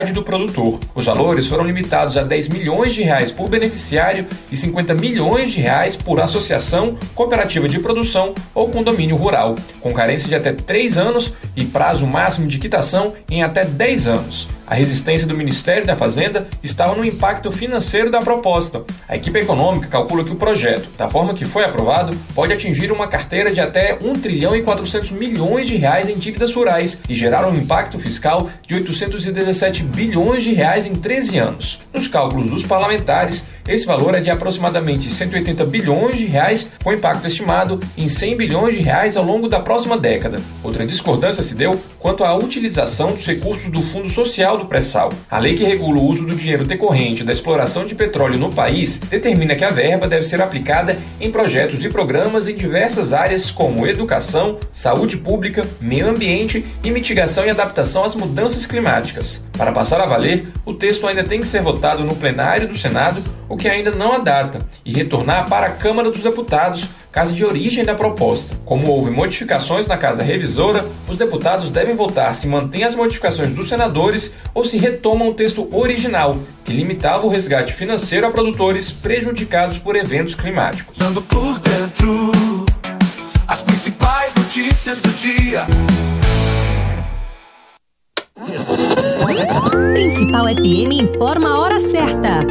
do produtor. Os valores foram limitados a R$10 milhões por beneficiário e R$50 milhões por associação, cooperativa de produção ou condomínio rural, com carência de até 3 anos e prazo máximo de quitação em até 10 anos. A resistência do Ministério da Fazenda estava no impacto financeiro da proposta. A equipe econômica calcula que o projeto, da forma que foi aprovado, pode atingir uma carteira de até R$1 trilhão e 400 milhões em dívidas rurais e gerar um impacto fiscal de 817 bilhões de reais em 13 anos. Nos cálculos dos parlamentares, esse valor é de aproximadamente 180 bilhões de reais, com impacto estimado em 100 bilhões de reais ao longo da próxima década. Outra discordância se deu quanto à utilização dos recursos do Fundo Social do Pré-Sal. A lei que regula o uso do dinheiro decorrente da exploração de petróleo no país determina que a verba deve ser aplicada em projetos e programas em diversas áreas como educação, saúde pública, meio ambiente e mitigação e adaptação às mudanças climáticas. Para passar a valer, o texto ainda tem que ser votado no plenário do Senado, o que ainda não há data, e retornar para a Câmara dos Deputados, casa de origem da proposta. Como houve modificações na casa revisora, os deputados devem votar se mantêm as modificações dos senadores ou se retomam o texto original, que limitava o resgate financeiro a produtores prejudicados por eventos climáticos. Dando por dentro as principais notícias do dia. Principal FM informa a hora certa.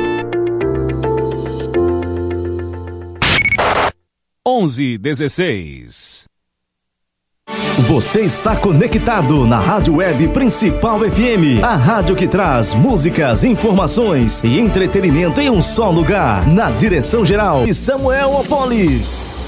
11h16. Você está conectado na Rádio Web Principal FM, a rádio que traz músicas, informações e entretenimento em um só lugar, na direção geral de Samuel Opolis.